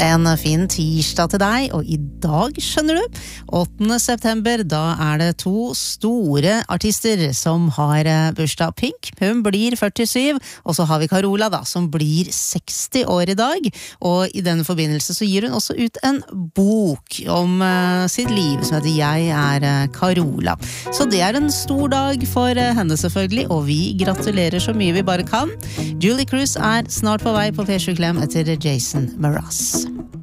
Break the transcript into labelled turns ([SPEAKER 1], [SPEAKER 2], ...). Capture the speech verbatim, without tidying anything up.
[SPEAKER 1] En fin tirsdag til deg, og i dag, skjønner du, åttende september, da er det to store artister som har bursdag. Pink, hun blir førtisju, og så har vi Carola da, som blir seksti år i dag, og i denne forbindelse så gir hun også ut en bok om uh, sitt liv, som heter Jeg er uh, Carola. Så det er en stor dag for uh, henne selvfølgelig, og vi gratulerer så mye vi bare kan. Julie Cruz er snart på vei på P sju Klem etter Jason Mraz.